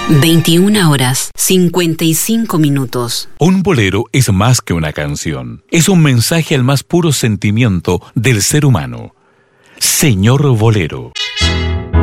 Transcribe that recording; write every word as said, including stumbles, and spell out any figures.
veintiuna horas, cincuenta y cinco minutos. Un bolero es más que una canción. Es un mensaje al más puro sentimiento del ser humano. Señor Bolero.